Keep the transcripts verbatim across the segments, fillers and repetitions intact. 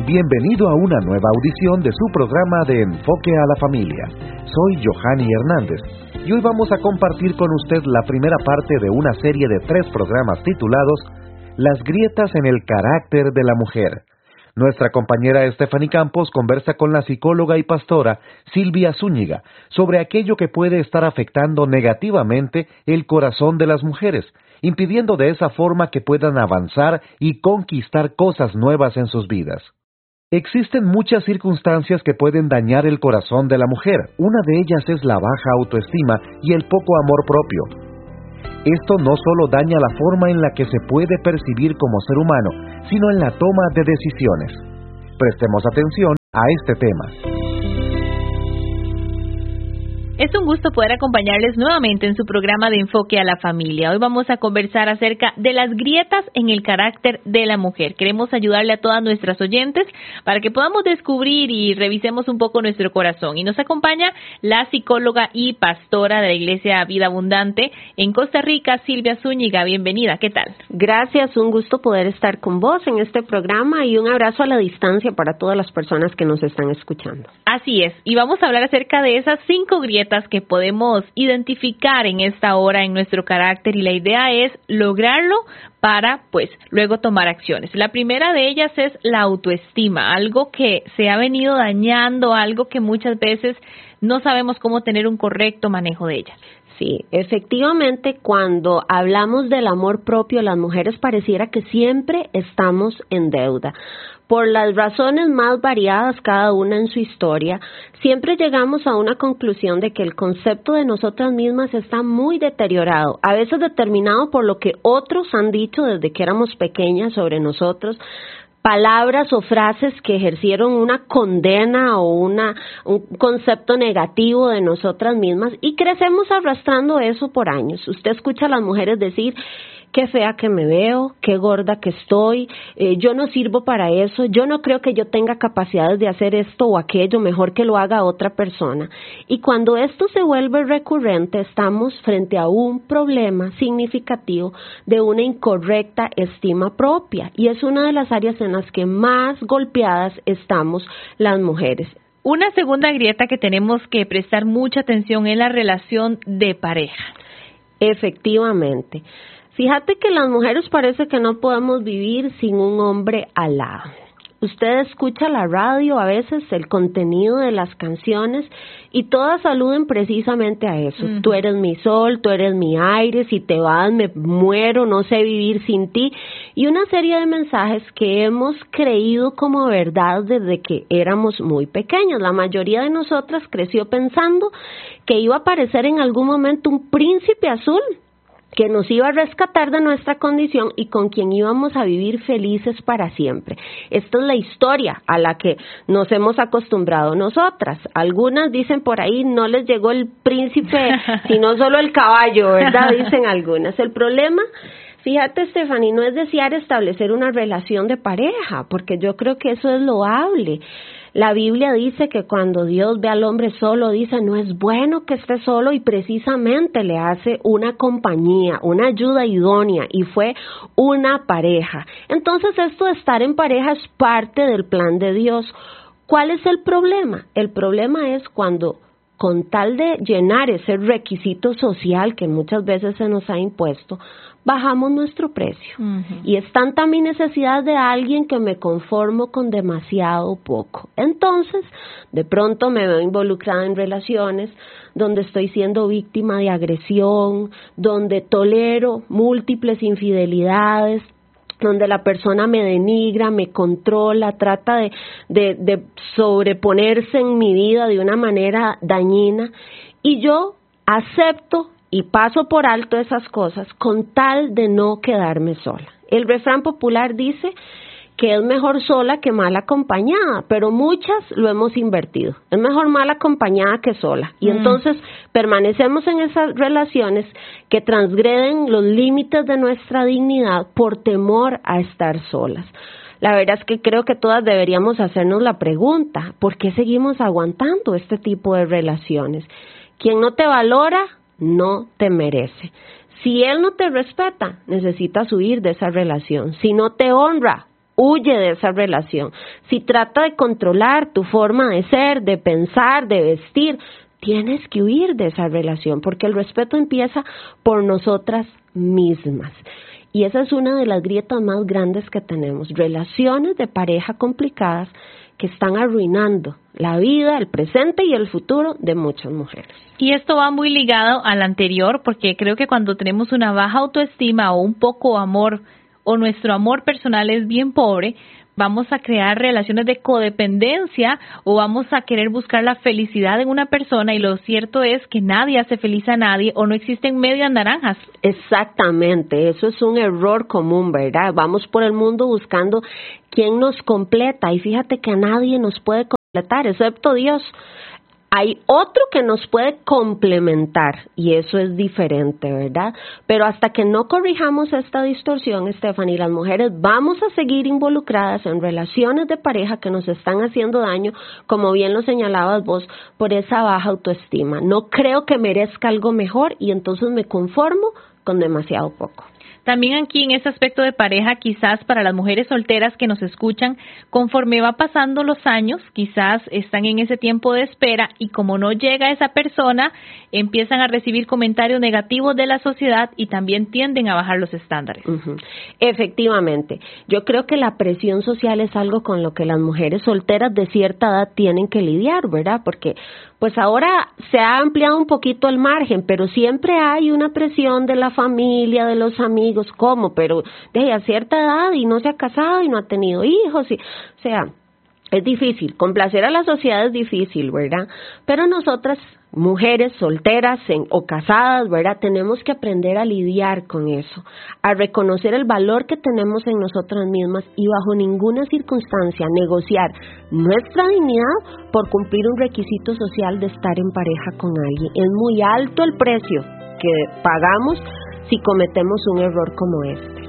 Bienvenido a una nueva audición de su programa de Enfoque a la Familia. Soy Johanny Hernández y hoy vamos a compartir con usted la primera parte de una serie de tres programas titulados Las grietas en el carácter de la mujer. Nuestra compañera Stephanie Campos conversa con la psicóloga y pastora Silvia Zúñiga sobre aquello que puede estar afectando negativamente el corazón de las mujeres, impidiendo de esa forma que puedan avanzar y conquistar cosas nuevas en sus vidas. Existen muchas circunstancias que pueden dañar el corazón de la mujer. Una de ellas es la baja autoestima y el poco amor propio. Esto no solo daña la forma en la que se puede percibir como ser humano, sino en la toma de decisiones. Prestemos atención a este tema. Es un gusto poder acompañarles nuevamente en su programa de Enfoque a la Familia. Hoy vamos a conversar acerca de las grietas en el carácter de la mujer. Queremos ayudarle a todas nuestras oyentes para que podamos descubrir y revisemos un poco nuestro corazón. Y nos acompaña la psicóloga y pastora de la Iglesia Vida Abundante en Costa Rica, Silvia Zúñiga. Bienvenida, ¿qué tal? Gracias, un gusto poder estar con vos en este programa y un abrazo a la distancia para todas las personas que nos están escuchando. Así es, y vamos a hablar acerca de esas cinco grietas que podemos identificar en esta hora en nuestro carácter, y la idea es lograrlo para, pues, luego tomar acciones. La primera de ellas es la autoestima, algo que se ha venido dañando, algo que muchas veces no sabemos cómo tener un correcto manejo de ella. Sí, efectivamente, cuando hablamos del amor propio, las mujeres pareciera que siempre estamos en deuda. Por las razones más variadas, cada una en su historia, siempre llegamos a una conclusión de que el concepto de nosotras mismas está muy deteriorado, a veces determinado por lo que otros han dicho desde que éramos pequeñas sobre nosotros, palabras o frases que ejercieron una condena o una un concepto negativo de nosotras mismas, y crecemos arrastrando eso por años. Usted escucha a las mujeres decir: qué fea que me veo, qué gorda que estoy, eh, yo no sirvo para eso, yo no creo que yo tenga capacidades de hacer esto o aquello, mejor que lo haga otra persona. Y cuando esto se vuelve recurrente, estamos frente a un problema significativo de una incorrecta estima propia, y es una de las áreas en las que más golpeadas estamos las mujeres. Una segunda grieta que tenemos que prestar mucha atención es la relación de pareja. Efectivamente. Fíjate que las mujeres parece que no podemos vivir sin un hombre al lado. Usted escucha la radio, a veces el contenido de las canciones, y todas aluden precisamente a eso. Uh-huh. Tú eres mi sol, tú eres mi aire, si te vas me muero, no sé vivir sin ti. Y una serie de mensajes que hemos creído como verdad desde que éramos muy pequeños. La mayoría de nosotras creció pensando que iba a aparecer en algún momento un príncipe azul que nos iba a rescatar de nuestra condición y con quien íbamos a vivir felices para siempre. Esta es la historia a la que nos hemos acostumbrado nosotras. Algunas dicen por ahí, no les llegó el príncipe, sino solo el caballo, ¿verdad? Dicen algunas. El problema, fíjate, Stephanie, no es desear establecer una relación de pareja, porque yo creo que eso es loable. La Biblia dice que cuando Dios ve al hombre solo, dice, no es bueno que esté solo, y precisamente le hace una compañía, una ayuda idónea, y fue una pareja. Entonces, esto de estar en pareja es parte del plan de Dios. ¿Cuál es el problema? El problema es cuando, con tal de llenar ese requisito social que muchas veces se nos ha impuesto, bajamos nuestro precio. Uh-huh. Y es tanta mi necesidad de alguien que me conformo con demasiado poco. Entonces, de pronto me veo involucrada en relaciones donde estoy siendo víctima de agresión, donde tolero múltiples infidelidades, donde la persona me denigra, me controla, trata de, de, de sobreponerse en mi vida de una manera dañina, y yo acepto y paso por alto esas cosas con tal de no quedarme sola. El refrán popular dice que es mejor sola que mal acompañada, pero muchas lo hemos invertido. Es mejor mal acompañada que sola. Y mm. entonces permanecemos en esas relaciones que transgreden los límites de nuestra dignidad por temor a estar solas. La verdad es que creo que todas deberíamos hacernos la pregunta, ¿por qué seguimos aguantando este tipo de relaciones? Quien no te valora, no te merece. Si él no te respeta, necesitas huir de esa relación. Si no te honra, huye de esa relación. Si trata de controlar tu forma de ser, de pensar, de vestir, tienes que huir de esa relación, porque el respeto empieza por nosotras mismas. Y esa es una de las grietas más grandes que tenemos, relaciones de pareja complicadas que están arruinando la vida, el presente y el futuro de muchas mujeres. Y esto va muy ligado al anterior, porque creo que cuando tenemos una baja autoestima o un poco amor, o nuestro amor personal es bien pobre, vamos a crear relaciones de codependencia o vamos a querer buscar la felicidad en una persona, y lo cierto es que nadie hace feliz a nadie o no existen medias naranjas. Exactamente, eso es un error común, ¿verdad? Vamos por el mundo buscando quién nos completa, y fíjate que a nadie nos puede completar, excepto Dios. Hay otro que nos puede complementar y eso es diferente, ¿verdad? Pero hasta que no corrijamos esta distorsión, Stephanie, las mujeres vamos a seguir involucradas en relaciones de pareja que nos están haciendo daño, como bien lo señalabas vos, por esa baja autoestima. No creo que merezca algo mejor y entonces me conformo con demasiado poco. También aquí en este aspecto de pareja, quizás para las mujeres solteras que nos escuchan, conforme va pasando los años, quizás están en ese tiempo de espera y como no llega esa persona, empiezan a recibir comentarios negativos de la sociedad y también tienden a bajar los estándares. Uh-huh. Efectivamente, yo creo que la presión social es algo con lo que las mujeres solteras de cierta edad tienen que lidiar, ¿verdad? Porque pues ahora se ha ampliado un poquito el margen, pero siempre hay una presión de la familia, de los amigos, ¿cómo? Pero de a cierta edad y no se ha casado y no ha tenido hijos, y, o sea, es difícil, complacer a la sociedad es difícil, ¿verdad? Pero nosotras, mujeres solteras en, o casadas, ¿verdad? Tenemos que aprender a lidiar con eso, a reconocer el valor que tenemos en nosotras mismas y bajo ninguna circunstancia negociar nuestra dignidad por cumplir un requisito social de estar en pareja con alguien. Es muy alto el precio que pagamos si cometemos un error como este.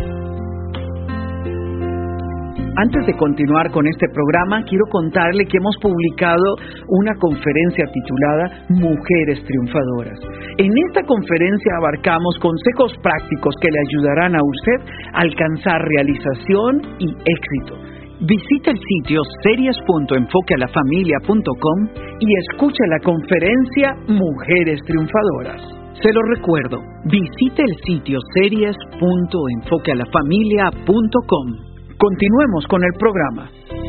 Antes de continuar con este programa, quiero contarle que hemos publicado una conferencia titulada Mujeres Triunfadoras. En esta conferencia abarcamos consejos prácticos que le ayudarán a usted a alcanzar realización y éxito. Visite el sitio series punto enfoque a la familia punto com y escuche la conferencia Mujeres Triunfadoras. Se lo recuerdo, visite el sitio series punto enfoque a la familia punto com. Continuemos con el programa.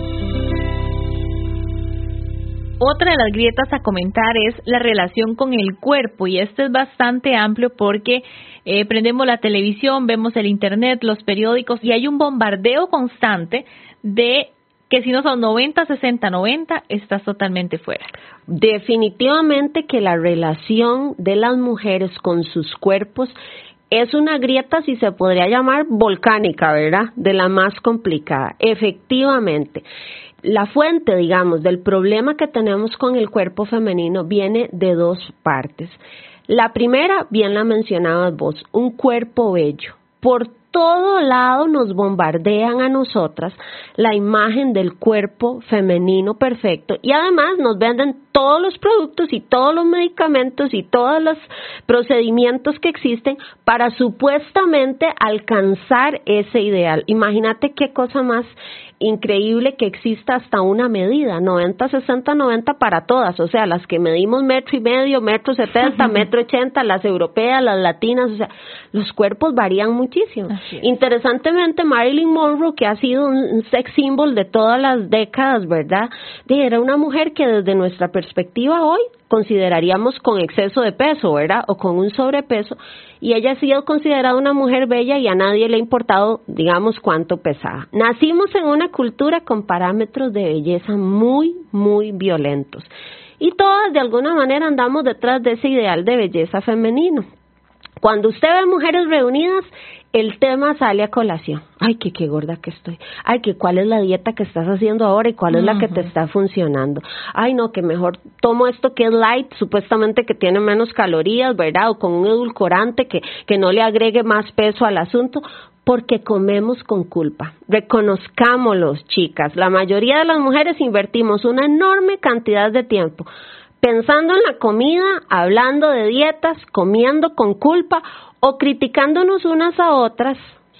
Otra de las grietas a comentar es la relación con el cuerpo, y esto es bastante amplio porque eh, prendemos la televisión, vemos el internet, los periódicos, y hay un bombardeo constante de que si no son noventa, sesenta, noventa, estás totalmente fuera. Definitivamente que la relación de las mujeres con sus cuerpos es una grieta, si se podría llamar, volcánica, ¿verdad? De la más complicada. Efectivamente, la fuente, digamos, del problema que tenemos con el cuerpo femenino viene de dos partes. La primera, bien la mencionabas vos, un cuerpo bello. Por todo lado nos bombardean a nosotras la imagen del cuerpo femenino perfecto y además nos venden todos los productos y todos los medicamentos y todos los procedimientos que existen para supuestamente alcanzar ese ideal. Imagínate qué cosa más increíble que exista hasta una medida, noventa, sesenta, noventa para todas, o sea, las que medimos metro y medio, metro setenta, metro ochenta, las europeas, las latinas, o sea, los cuerpos varían muchísimo. Interesantemente, Marilyn Monroe, que ha sido un sex symbol de todas las décadas, ¿verdad? Era una mujer que desde nuestra perspectiva hoy consideraríamos con exceso de peso, ¿verdad? O con un sobrepeso, y ella ha sido considerada una mujer bella y a nadie le ha importado, digamos, cuánto pesaba. Nacimos en una cultura con parámetros de belleza muy, muy violentos, y todas de alguna manera andamos detrás de ese ideal de belleza femenino. Cuando usted ve mujeres reunidas, el tema sale a colación. Ay, que qué gorda que estoy. Ay, que cuál es la dieta que estás haciendo ahora y cuál es uh-huh. la que te está funcionando. Ay, no, que mejor tomo esto que es light, supuestamente que tiene menos calorías, ¿verdad? O con un edulcorante que, que no le agregue más peso al asunto, porque comemos con culpa. Reconozcámoslo, chicas. La mayoría de las mujeres invertimos una enorme cantidad de tiempo pensando en la comida, hablando de dietas, comiendo con culpa o criticándonos unas a otras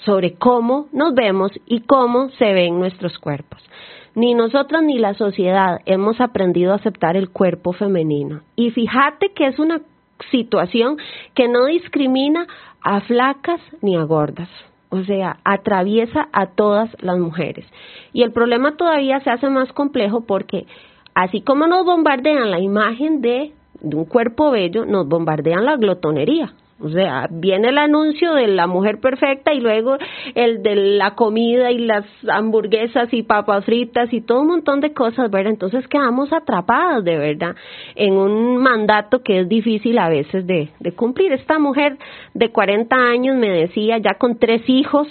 sobre cómo nos vemos y cómo se ven nuestros cuerpos. Ni nosotras ni la sociedad hemos aprendido a aceptar el cuerpo femenino. Y fíjate que es una situación que no discrimina a flacas ni a gordas. O sea, atraviesa a todas las mujeres. Y el problema todavía se hace más complejo porque así como nos bombardean la imagen de, de un cuerpo bello, nos bombardean la glotonería. O sea, viene el anuncio de la mujer perfecta y luego el de la comida y las hamburguesas y papas fritas y todo un montón de cosas, ¿verdad? Entonces quedamos atrapadas, de verdad, en un mandato que es difícil a veces de, de cumplir. Esta mujer de cuarenta años me decía, ya con tres hijos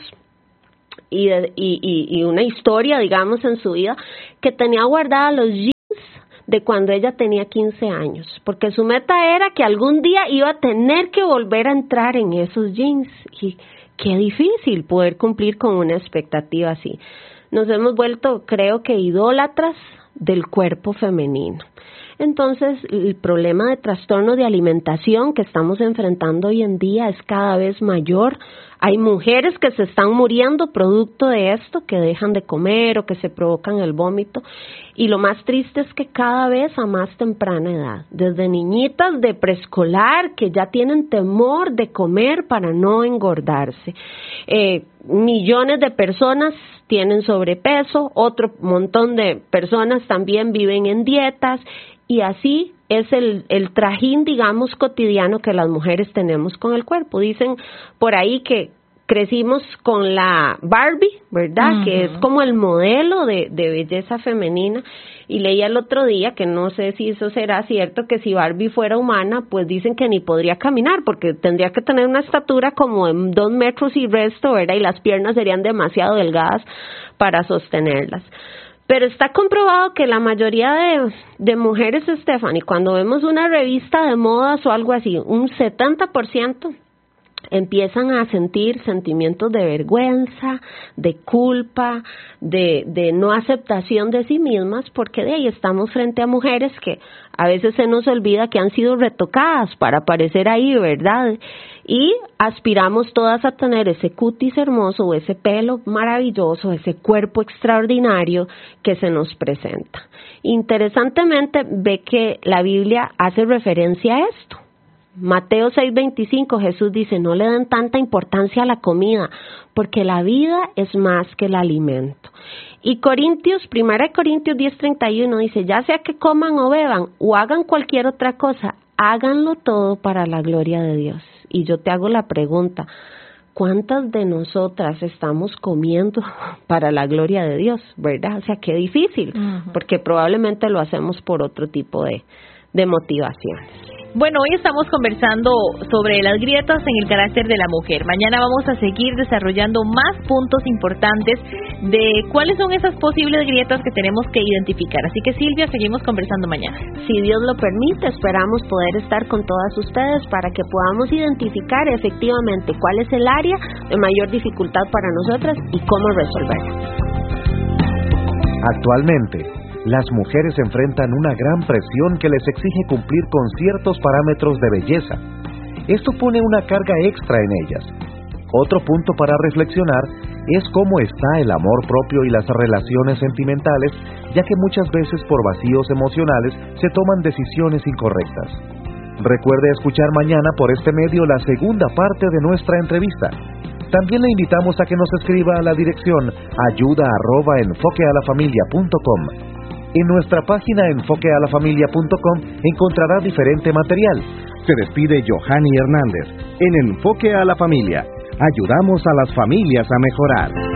y, de, y, y, y una historia, digamos, en su vida, que tenía guardadas los jeans de cuando ella tenía quince años, porque su meta era que algún día iba a tener que volver a entrar en esos jeans, y qué difícil poder cumplir con una expectativa así. Nos hemos vuelto, creo que, idólatras del cuerpo femenino. Entonces, el problema de trastorno de alimentación que estamos enfrentando hoy en día es cada vez mayor. Hay mujeres que se están muriendo producto de esto, que dejan de comer o que se provocan el vómito. Y lo más triste es que cada vez a más temprana edad, desde niñitas de preescolar que ya tienen temor de comer para no engordarse. Eh, millones de personas tienen sobrepeso, otro montón de personas también viven en dietas. Y así es el, el trajín, digamos, cotidiano que las mujeres tenemos con el cuerpo. Dicen por ahí que crecimos con la Barbie, ¿verdad? Uh-huh. Que es como el modelo de, de belleza femenina. Y leía el otro día, que no sé si eso será cierto, que si Barbie fuera humana, pues dicen que ni podría caminar, porque tendría que tener una estatura como de dos metros y resto, ¿verdad? Y las piernas serían demasiado delgadas para sostenerlas. Pero está comprobado que la mayoría de, de mujeres, Stephanie, cuando vemos una revista de modas o algo así, un setenta por ciento empiezan a sentir sentimientos de vergüenza, de culpa, de, de no aceptación de sí mismas, porque de ahí estamos frente a mujeres que a veces se nos olvida que han sido retocadas para aparecer ahí, ¿verdad? Y aspiramos todas a tener ese cutis hermoso, o ese pelo maravilloso, ese cuerpo extraordinario que se nos presenta. Interesantemente, ve que la Biblia hace referencia a esto. Mateo seis veinticinco, Jesús dice, no le den tanta importancia a la comida, porque la vida es más que el alimento. Y Corintios, primera de Corintios diez treinta y uno dice, ya sea que coman o beban, o hagan cualquier otra cosa, háganlo todo para la gloria de Dios. Y yo te hago la pregunta, ¿cuántas de nosotras estamos comiendo para la gloria de Dios? ¿Verdad? O sea, qué difícil, uh-huh. porque probablemente lo hacemos por otro tipo de, de motivaciones. Bueno, hoy estamos conversando sobre las grietas en el carácter de la mujer. Mañana vamos a seguir desarrollando más puntos importantes de cuáles son esas posibles grietas que tenemos que identificar. Así que, Silvia, seguimos conversando mañana. Si Dios lo permite, esperamos poder estar con todas ustedes para que podamos identificar efectivamente cuál es el área de mayor dificultad para nosotras y cómo resolverla. Actualmente, las mujeres enfrentan una gran presión que les exige cumplir con ciertos parámetros de belleza. Esto pone una carga extra en ellas. Otro punto para reflexionar es cómo está el amor propio y las relaciones sentimentales, ya que muchas veces por vacíos emocionales se toman decisiones incorrectas. Recuerde escuchar mañana por este medio la segunda parte de nuestra entrevista. También le invitamos a que nos escriba a la dirección ayuda arroba enfoquealafamilia punto com. En nuestra página enfoque a la familia punto com encontrará diferente material. Se despide Yohani Hernández. En Enfoque a la Familia, ayudamos a las familias a mejorar.